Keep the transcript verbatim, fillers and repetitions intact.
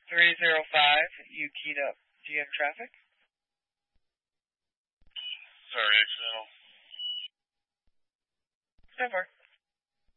three zero five, you keyed up D M traffic. Sorry, accidental. So far.